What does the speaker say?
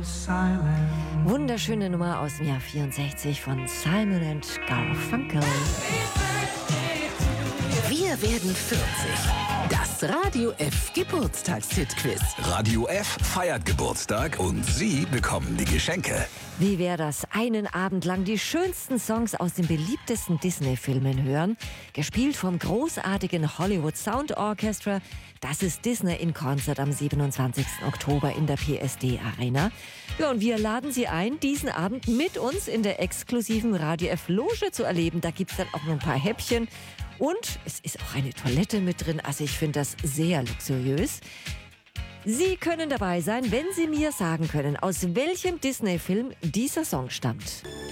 Wunderschöne Nummer aus dem Jahr 64 von Simon & Garfunkel. Wir werden 40. Das Radio F Geburtstagshit-Quiz. Radio F feiert Geburtstag und Sie bekommen die Geschenke. Wie wäre das? Einen Abend lang die schönsten Songs aus den beliebtesten Disney-Filmen hören. Gespielt vom großartigen Hollywood Sound Orchestra. Das ist Disney in Konzert am 27. Oktober in der PSD Arena. Ja, und wir laden Sie ein, diesen Abend mit uns in der exklusiven Radio F Loge zu erleben. Da gibt es dann auch noch ein paar Häppchen. Und es ist auch eine Toilette mit drin. Also ich finde das sehr luxuriös. Sie können dabei sein, wenn Sie mir sagen können, aus welchem Disney-Film dieser Song stammt.